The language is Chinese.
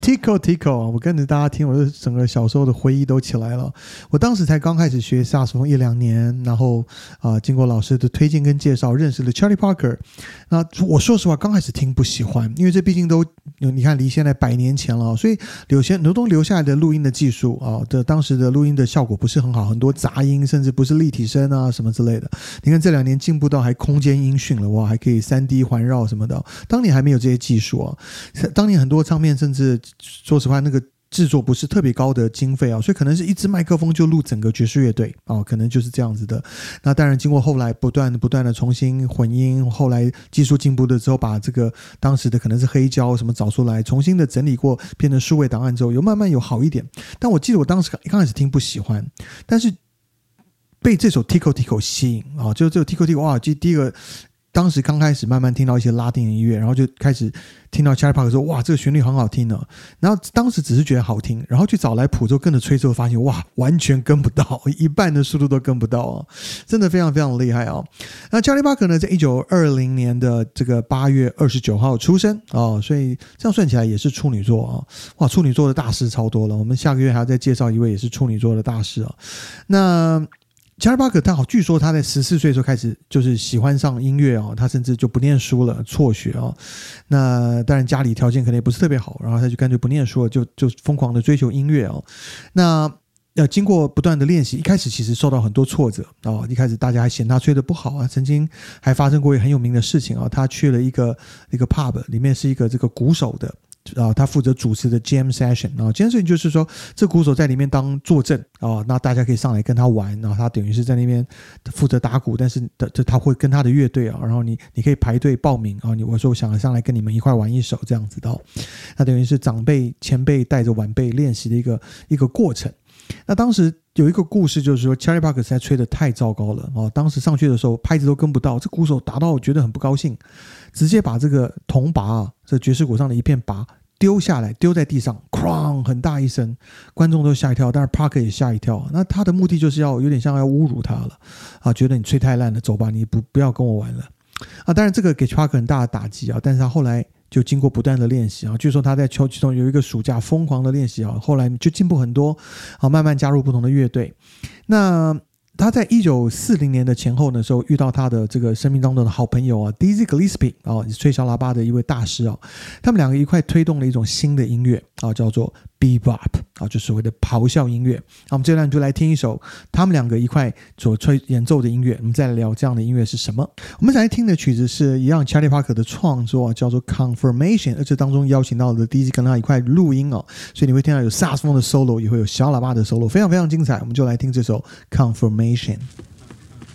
Tico Tico 啊，我跟着大家听，我的整个小时候的回忆都起来了。我当时才刚开始学萨克斯风1-2年，然后经过老师的推荐跟介绍，认识了 Charlie Parker。那我说实话，刚开始听不喜欢，因为这毕竟都你看离现在100年前了，所以很多留下来的录音的技术当时的录音的效果不是很好，很多杂音，甚至不是立体声啊什么之类的。你看这2年进步到还空间音讯了，哇，还可以3D 环绕什么的。当年还没有这些技术啊，当年很多唱片甚至说实话那个制作不是特别高的经费所以可能是一支麦克风就录整个爵士乐队可能就是这样子的。那当然经过后来不断的重新混音，后来技术进步了之后，把这个当时的可能是黑胶什么找出来，重新的整理过，变成数位档案之后，慢慢有好一点。但我记得我当时刚开始听不喜欢，但是被这首 Tico Tico 吸引就这首 Tico Tico 哇，第一个当时刚开始慢慢听到一些拉丁音乐，然后就开始听到 Charlie Parker 说哇这个旋律很好听呢，然后当时只是觉得好听，然后去找来谱之后跟着吹之后发现哇完全跟不到，一半的速度都跟不到真的非常非常厉害那 Charlie Parker 呢在1920年的这个8月29号出生所以这样算起来也是处女座哇处女座的大师超多了，我们下个月还要再介绍一位也是处女座的大师那Charlie Parker 据说他在14岁的时候开始就是喜欢上音乐他甚至就不念书了，辍学那当然家里条件可能也不是特别好，然后他就干脆不念书了，就疯狂的追求音乐那经过不断的练习，一开始其实受到很多挫折一开始大家还嫌他吹得不好曾经还发生过一个很有名的事情他去了一个 pub， 里面是一个这个鼓手的他负责主持的 jam session jam session 就是说这鼓手在里面当坐镇那大家可以上来跟他玩，然后他等于是在那边负责打鼓，但是他会跟他的乐队然后你可以排队报名我说我想上来跟你们一块玩一首这样子的那等于是长辈前辈带着晚辈练习的一个过程。那当时有一个故事就是说 Charlie Parker 实在吹得太糟糕了当时上去的时候拍子都跟不到，这鼓手打到我觉得很不高兴，直接把这个铜拔这爵士鼓上的一片拔丢下来，丢在地上哐很大一声，观众都吓一跳，但是 Parker 也吓一跳。那他的目的就是有点像要侮辱他了觉得你吹太烂了，走吧，你不要跟我玩了当然这个给 Parker 很大的打击但是他后来就经过不断的练习据说他在其中有一个暑假疯狂的练习后来就进步很多慢慢加入不同的乐队。那他在1940年的前后的时候遇到他的这个生命当中的好朋友Dizzy Gillespie 吹小喇叭的一位大师他们两个一块推动了一种新的音乐叫做 Bebop 就所谓的咆哮音乐。那我们这段就来听一首他们两个一块所演奏的音乐，我们再来聊这样的音乐是什么。我们来听的曲子是一样 Charlie Parker 的创作叫做 Confirmation， 而且当中邀请到了 Dizzy 跟他一块录音所以你会听到有萨克斯风的 solo， 也会有小喇叭的 solo， 非常非常精彩。我们就来听这首 Confirmation。